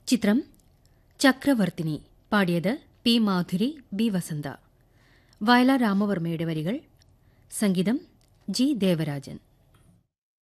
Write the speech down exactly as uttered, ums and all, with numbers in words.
ചിത്രം ചക്രവർത്തിനി. പാടിയത് P Madhuri, B വസന്ത. വയലാർ രാമവർമ്മയുടെ വരികൾ, സംഗീതം ജി ദേവരാജൻ.